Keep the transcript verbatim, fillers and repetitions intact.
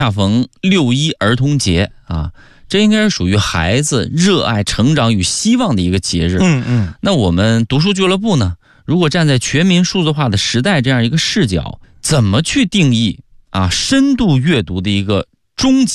恰逢六一儿童节啊，这应该是属于孩子热爱成长与希望的一个节日。 嗯嗯， 那我们读书俱乐部呢，如果站在全民数字化的时代这样一个视角，怎么去定义啊深度阅读的一个终极